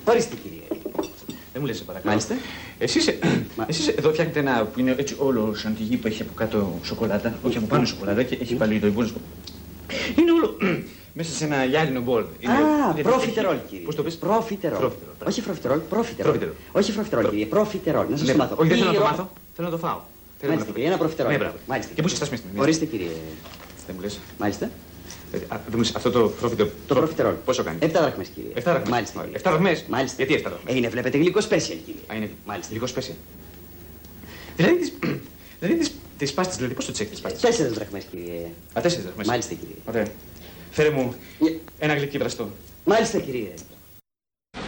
Ορίστε, κύριε. Δεν μου λες, σε παρακαλώ. Μάλιστα. Εσείς εδώ φτιάχνετε ένα που είναι έτσι όλο σαν τη γη που έχει από κάτω σοκολάτα. Όχι από πάνω σοκολάτα και έχει πάλι το υπόλοιπο. Είναι όλο μέσα σε ένα γυάλινο μπολ. Προφιτερόλ, κύριε. Πώς το πες? Προφιτερόλ. Όχι προφιτερόλ, προφιτερόλ. Όχι προφιτερόλ, κύριε. Προφιτερόλ. Να σας το μάθω. Όχι, δεν θέλω να το μάθω. Θέλω να το φάω. Μάλιστα, κύριε. Ένα προφιτερόλ. Μάλιστα. Και πού είσαι στάσμες? Ορίστε, κύριε. Δεν μου λες. Μάλιστα. Αυτό το προφιτερόλ. Το προφιτερόλ. Πόσο κάνει? 7 δραχμές, κύριε. 7 δραχμές. Μάλιστα. 7 δραχμές. Μάλιστα. Γιατί 7 δραχμές? Είναι, βλέπετε, γλυκό special, κύριε. Είναι μάλιστα. Γλυκό special. Δηλαδή τις πάστες, δηλαδή πώς το τις έχεις τις πάστες? 4 δραχμές, κύριε. 4 δραχμές. Μάλιστα, κύριε. Ωραία. Φέρε μου ένα γλυκί βραστό. Μάλιστα, κύριε.